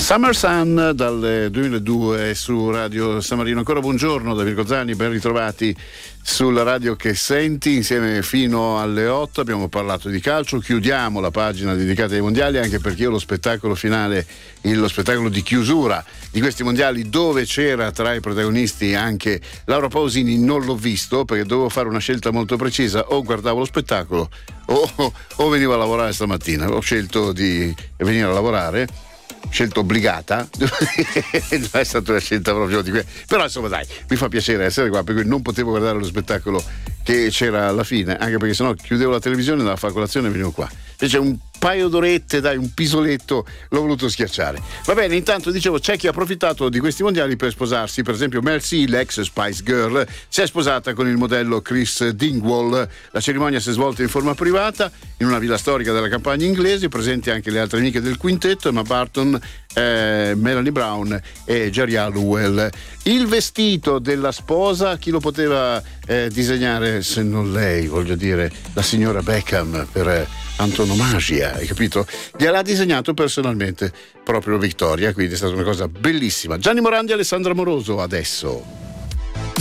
Summer Sun dal 2002 su Radio San Marino. Ancora buongiorno da Mirko Zanni, ben ritrovati sulla radio che senti, insieme fino alle 8 abbiamo parlato di calcio. Chiudiamo la pagina dedicata ai mondiali, anche perché io lo spettacolo finale, lo spettacolo di chiusura di questi mondiali, dove c'era tra i protagonisti anche Laura Pausini, non l'ho visto perché dovevo fare una scelta molto precisa: o guardavo lo spettacolo o venivo a lavorare stamattina. Ho scelto di venire a lavorare, scelta obbligata. Non è stata una scelta proprio di però insomma dai, mi fa piacere essere qua, per cui non potevo guardare lo spettacolo che c'era alla fine, anche perché sennò chiudevo la televisione, andavo a fare colazione e venivo qua. Invece un paio d'orette, dai, un pisoletto l'ho voluto schiacciare. Va bene, intanto dicevo, c'è chi ha approfittato di questi mondiali per sposarsi. Per esempio Mel C, l'ex Spice Girl, si è sposata con il modello Chris Dingwall. La cerimonia si è svolta in forma privata in una villa storica della campagna inglese, presenti anche le altre amiche del quintetto, Emma Barton, Melanie Brown e Jerry Halliwell. Il vestito della sposa chi lo poteva disegnare se non lei, voglio dire, la signora Beckham, per antonomasia, hai capito? Gliel'ha disegnato personalmente proprio Vittoria, quindi è stata una cosa bellissima. Gianni Morandi e Alessandra Moroso adesso.